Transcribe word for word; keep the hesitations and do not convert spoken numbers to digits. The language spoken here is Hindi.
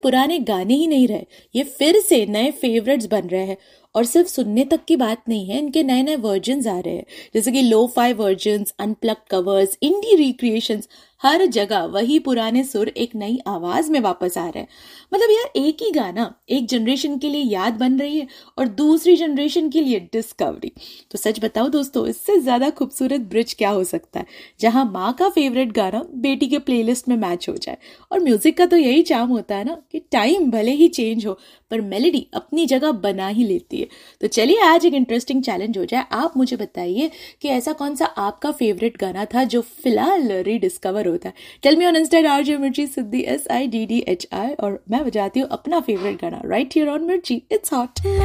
पुराने गाने ही नहीं रहे, ये फिर से नए फेवरेट्स बन रहे हैं। और सिर्फ सुनने तक की बात नहीं है, इनके नए नए वर्जन्स आ रहे हैं, जैसे कि lo fi versions, unplugged covers, इंडी रिक्रिएशंस। हर जगह वही पुराने सुर एक नई आवाज में वापस आ रहे हैं। मतलब यार, एक ही गाना एक जनरेशन के लिए याद बन रही है और दूसरी जनरेशन के लिए डिस्कवरी। तो सच बताओ दोस्तों, इससे ज्यादा खूबसूरत ब्रिज क्या हो सकता है, जहां माँ का फेवरेट गाना बेटी के प्लेलिस्ट में मैच हो जाए। और म्यूजिक का तो यही चार्म होता है ना, कि टाइम भले ही चेंज हो पर मेलेडी अपनी जगह बना ही लेती है। तो चलिए आज एक इंटरेस्टिंग चैलेंज हो जाए। आप मुझे बताइए कि ऐसा कौन सा आपका फेवरेट गाना था जो फिलहाल रीडिस्कवर होता है। Tell me on Insta RJ मिर्ची सिद्धि, S I D D H I, और मैं बजाती हूँ अपना फेवरेट गाना राइट हियर ऑन मिर्ची। It's hot.